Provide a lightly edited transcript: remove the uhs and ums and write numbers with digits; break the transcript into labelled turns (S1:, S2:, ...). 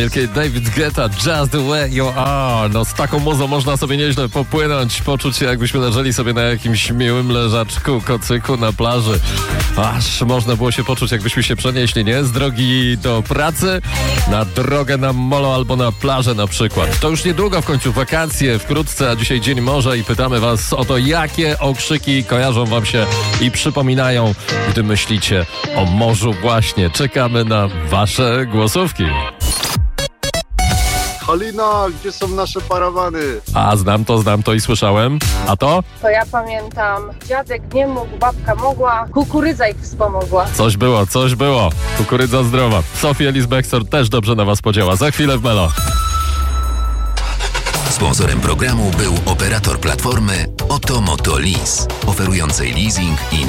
S1: Wielkie David Guetta, Just the Way You Are. No z taką muzą można sobie nieźle popłynąć, poczuć się jakbyśmy leżeli sobie na jakimś miłym leżaczku, kocyku na plaży. Aż można było się poczuć, jakbyśmy się przenieśli, nie? Z drogi do pracy na drogę na molo albo na plażę na przykład. To już niedługo, w końcu wakacje, wkrótce, a dzisiaj Dzień Morza i pytamy was o to, jakie okrzyki kojarzą wam się i przypominają, gdy myślicie o morzu właśnie. Czekamy na wasze głosówki.
S2: Halina, gdzie są nasze parawany?
S1: A, znam to i słyszałem. A to?
S3: To ja pamiętam, dziadek nie mógł, babka mogła, kukurydza ich wspomogła.
S1: Coś było. Kukurydza zdrowa. Sophie Ellis-Bextor też dobrze na was podziała. Za chwilę w Melo.
S4: Sponsorem programu był operator platformy Oto Moto Lease, oferującej leasing i